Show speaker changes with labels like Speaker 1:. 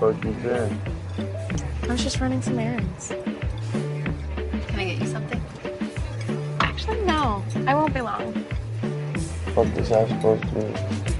Speaker 1: fuck you been?
Speaker 2: I was just running some errands.
Speaker 3: Can I get you something?
Speaker 2: Actually, no. I won't be long.
Speaker 1: What was I supposed to do?